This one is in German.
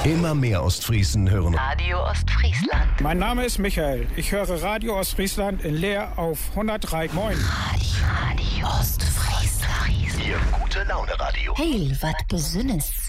Immer mehr Ostfriesen hören Radio Ostfriesland. Mein Name ist Michael. Ich höre Radio Ostfriesland in Leer auf 103. Moin. Radio Ostfriesland. Ihr gute Laune Radio. Hey, wat besünnes.